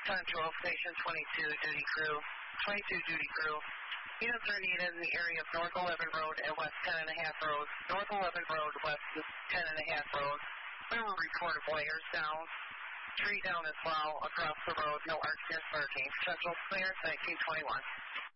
Central Station 22 duty crew. 22 duty crew. Units are needed in the area of North 11 Road and West 10 and a half Road. North 11 Road, West 10 and a half Road. We will report of layers down. Tree down as well across the road. No arc parking. Central clear, 1921.